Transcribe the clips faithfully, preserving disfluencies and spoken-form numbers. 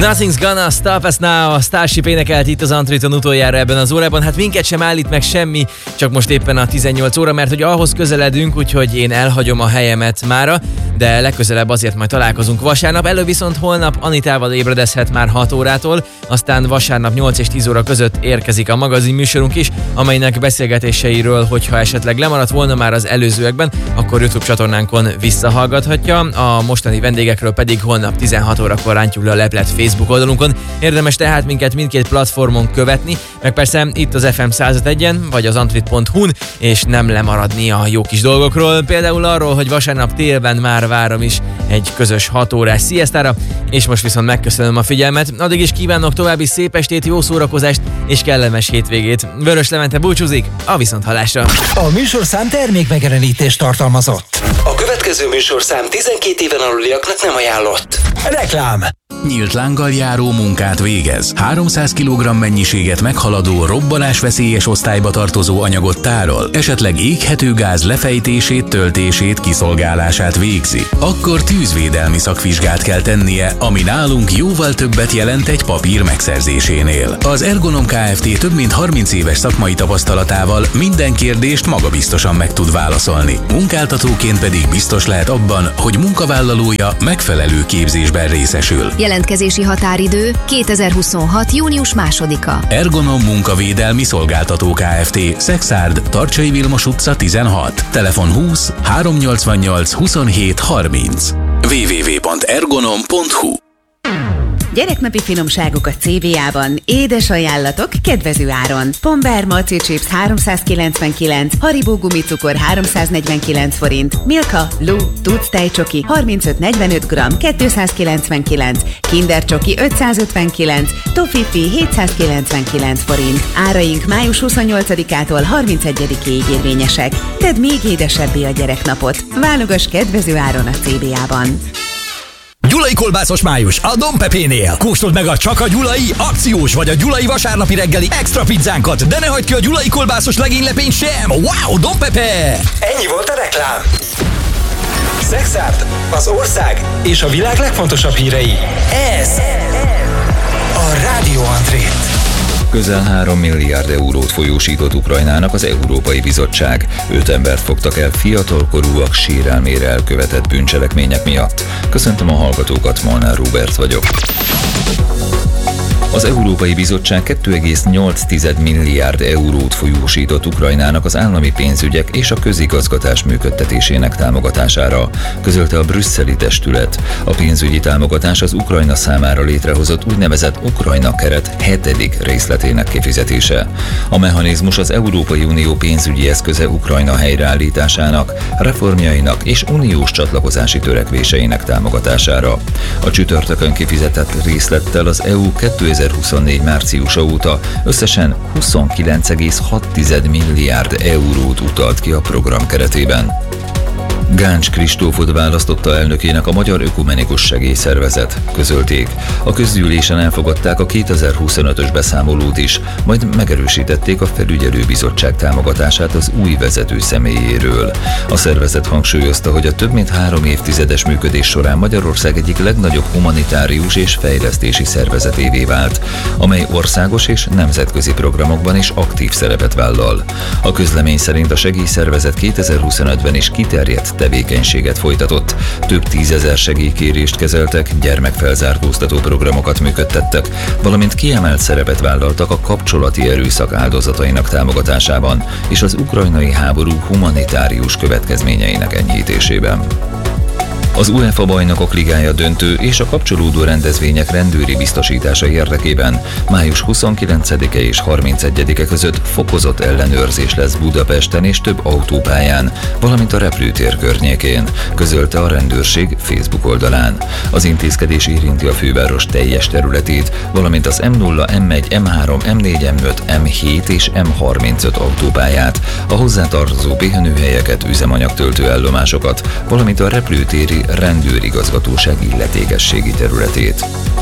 Nothing's gonna stop us now. A Starship énekelt itt az Antriton utoljára ebben az órában. Hát minket sem állít meg semmi, csak most éppen a tizennyolc óra, mert hogy ahhoz közeledünk, úgyhogy én elhagyom a helyemet mára, de legközelebb azért majd találkozunk vasárnap. Elő viszont holnap Anitával ébredezhet már hat órától, aztán vasárnap nyolc és tíz óra között érkezik a magazin műsorunk is, amelynek beszélgetéseiről, hogyha esetleg lemaradt volna már az előzőekben, akkor YouTube csatornánkon visszahallgathatja. A mostani vendégekről pedig holnap tizenhat órakor rántjuk le a leplet Facebook oldalunkon. Érdemes tehát minket mindkét platformon követni, meg persze itt az ef em száz öt egyen, vagy az antrit pont hu-n, és nem lemaradni a jó kis dolgokról. Például arról, hogy vasárnap télben már várom is egy közös hat órás sziasztára, és most viszont megköszönöm a figyelmet. Addig is kívánok további szép estét, jó szórakozást és kellemes hétvégét. Vörös Levente búcsúzik, a viszonthallásra. A műsorszám termékmegjelenítést tartalmazott. A következő műsorszám tizenkét éven aluliaknak nem ajánlott. Reklám. Nyílt lánggal járó munkát végez. háromszáz kilogramm mennyiséget meghaladó, robbanásveszélyes osztályba tartozó anyagot tárol, esetleg éghető gáz lefejtését, töltését, kiszolgálását végzi. Akkor tűzvédelmi szakvizsgát kell tennie, ami nálunk jóval többet jelent egy papír megszerzésénél. Az Ergonom Kft. Több mint harminc éves szakmai tapasztalatával minden kérdést magabiztosan meg tud válaszolni. Munkáltatóként pedig biztos lehet abban, hogy munkavállalója megfelelő képzésben részesül. Jelentkezési határidő kétezer-huszonhat. június másodika. Ergonom Munkavédelmi Szolgáltató Kft. Szexárd, Tarcsai Vilmos utca tizenhat. Telefon húsz háromnyolcvannyolc huszonhét harminc. double-u double-u double-u pont ergonom pont hu. Gyereknapi finomságok a cé vé á-ban. Édes ajánlatok kedvező áron. Pombear Maci Chips háromszázkilencvenkilenc, Haribo gumicukor háromszáznegyvenkilenc forint, Milka, Lu, Tudsz tejcsoki harmincöt negyvenöt gramm kétszázkilencvenkilenc, Kinder Csoki ötszázötvenkilenc, Toffifee hétszázkilencvenkilenc forint. Áraink május huszonnyolcadikától harmincegyedikéig érvényesek. Tedd még édesebbé a gyereknapot. Válogass kedvező áron a cé vé á-ban. Gyulai kolbászos május a Don Pepénél. Kóstold meg a csak a gyulai akciós vagy a gyulai vasárnapi reggeli extra pizzánkat, de ne hagyd ki a gyulai kolbászos legénylepényt sem. Wow, Don Pepe! Ennyi volt a reklám. Szexárd, az ország és a világ legfontosabb hírei. Ez a Rádió Antrét. Közel három milliárd eurót folyósított Ukrajnának az Európai Bizottság. Öt embert fogtak el fiatalkorúak sérelmére elkövetett bűncselekmények miatt. Köszöntöm a hallgatókat, Molnár Róbert vagyok. Az Európai Bizottság kettő egész nyolc milliárd eurót folyósított Ukrajnának az állami pénzügyek és a közigazgatás működtetésének támogatására, közölte a brüsszeli testület. A pénzügyi támogatás az Ukrajna számára létrehozott úgynevezett Ukrajna keret hetedik részletének kifizetése. A mechanizmus az Európai Unió pénzügyi eszköze Ukrajna helyreállításának, reformjainak és uniós csatlakozási törekvéseinek támogatására. A csütörtökön kifizetett részlettel az é u kétezer-huszonnégy márciusa óta összesen huszonkilenc egész hat milliárd eurót utalt ki a program keretében. Gáncs Kristófot választotta elnökének a Magyar Ökumenikus Segélyszervezet, közölték. A közgyűlésen elfogadták a kétezer-huszonötös beszámolót is, majd megerősítették a felügyelőbizottság támogatását az új vezető személyéről. A szervezet hangsúlyozta, hogy a több mint három évtizedes működés során Magyarország egyik legnagyobb humanitárius és fejlesztési szervezetévé vált, amely országos és nemzetközi programokban is aktív szerepet vállal. A közlemény szerint a segélyszervezet kétezer-huszonötben is kiterjedt tevékenységet folytatott. Több tízezer segélykérést kezeltek, gyermekfelzárkóztató programokat működtettek, valamint kiemelt szerepet vállaltak a kapcsolati erőszak áldozatainak támogatásában és az ukrajnai háború humanitárius következményeinek enyhítésében. Az UEFA Bajnokok Ligája döntő és a kapcsolódó rendezvények rendőri biztosítása érdekében május huszonkilencedike és harmincegyedike között fokozott ellenőrzés lesz Budapesten és több autópályán, valamint a repülőtér környékén, közölte a rendőrség Facebook oldalán. Az intézkedés érinti a főváros teljes területét, valamint az M nulla, M egy, M három, M négy, M öt, M hét és M harmincöt autópályát, a hozzátartozó pihenőhelyeket, üzemanyagtöltő állomásokat, valamint a repülőtéri rendőrigazgatóság illetékességi területét.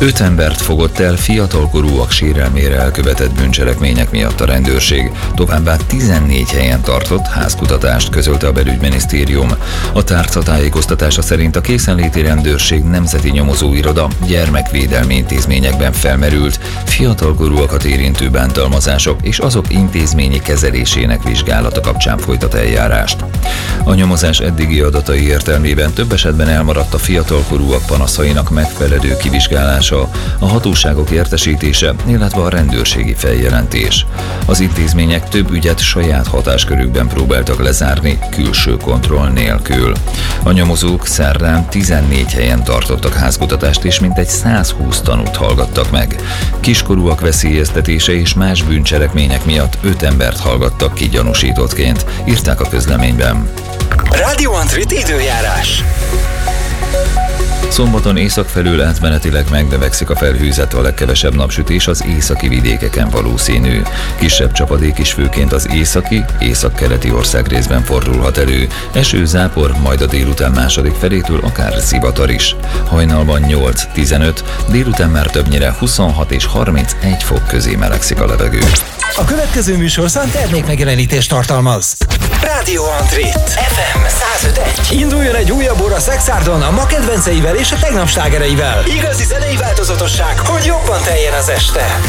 Öt embert fogott el fiatalkorúak sérelmére elkövetett bűncselekmények miatt a rendőrség. Továbbá tizennégy helyen tartott házkutatást, közölte a belügyminisztérium. A tárca tájékoztatása szerint a készenléti rendőrség nemzeti nyomozóiroda gyermekvédelmi intézményekben felmerült fiatalkorúakat érintő bántalmazások és azok intézményi kezelésének vizsgálata kapcsán folytat eljárást. A nyomozás eddigi adatai értelmében több esetben elmaradt a fiatalkorúak panaszainak megfelelő kivizsgálása, a hatóságok értesítése, illetve a rendőrségi feljelentés. Az intézmények több ügyet saját hatáskörükben próbáltak lezárni, külső kontroll nélkül. A nyomozók szerdán tizennégy helyen tartottak házkutatást, és mintegy százhúsz tanút hallgattak meg. Kiskorúak veszélyeztetése és más bűncselekmények miatt öt embert hallgattak ki gyanúsítottként, írták a közleményben. Radio Antrit időjárás. Szombaton észak felől átmenetileg megnövekszik a felhőzet, a legkevesebb napsütés az északi vidékeken valószínű. Kisebb csapadék is főként az északi, északkeleti országrészben fordulhat elő. Eső, zápor, majd a délután második felétől akár zivatar is. Hajnalban nyolc-tizenöt, délután már többnyire huszonhat és harmincegy fok közé melegszik a levegő. A következő műsorszám termékmegjelenítést tartalmaz. Radio Antrit ef em száz öt egy. Induljon egy újabb óra Szexárdon a ma kedvenceivel és a tegnap slágereivel. Igazi zenei változatosság, hogy jobban teljen az este.